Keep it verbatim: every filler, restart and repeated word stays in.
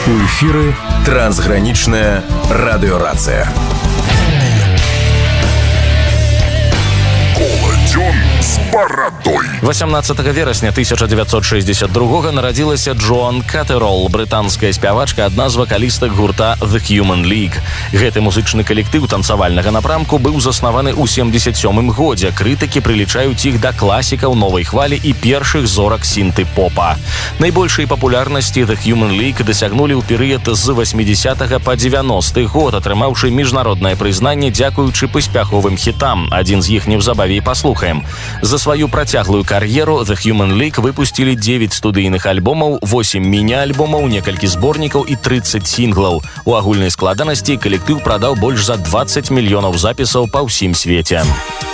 У эфіры трансгранічная радыёрацыя. З барадой. восемнадцатага верасня тысяча девятьсот шестьдесят другога нарадзілася Джоан Катэрол, брытанская спявачка, адна з вакалістак гурта The Human League. Гэты музычны калектыў танцавальнага напрамку быў заснаваны ў семдзесят сёмым годзе. Крытыкі прылічаюць іх да класікаў новай хвалі і першых зорак сінты-попа. Найбольшай папулярнасці The Human League дасягнулі ў перыяд з восьмідзесятага па дзевяносты год, атрымаўшы міжнароднае прызнанне дзякуючы паспяховым хітам. Адзін з іх неўзабаве і паслухаем. За сваю працяглую кар'еру The Human League выпусцілі дзевяць студыйных альбомаў, восем міні-альбомаў, некалькі зборнікаў і трыццаць сінглаў. У агульнай складанасці калектыў прадаў больш за дваццаць мільёнаў запісаў па ўсім свеце.